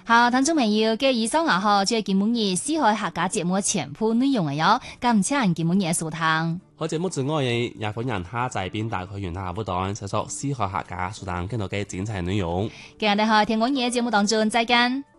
好，聽眾朋友嘅以上好，即係今日四海客家節目全部內容嘅喲，感謝今日收聽。 好節目之外嘅也歡迎下載並打開雲下不斷搜索四海客家，收聽更多嘅精彩內容。 今日喺聽我嘅節目當中再見。